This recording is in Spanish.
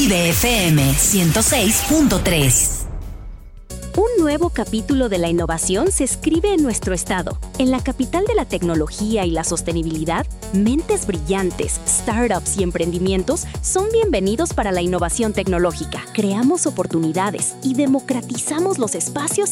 Vive FM 106.3. Un nuevo capítulo de la innovación se escribe en nuestro estado. En la capital de la tecnología y la sostenibilidad, mentes brillantes, startups y emprendimientos son bienvenidos para la innovación tecnológica. Creamos oportunidades y democratizamos los espacios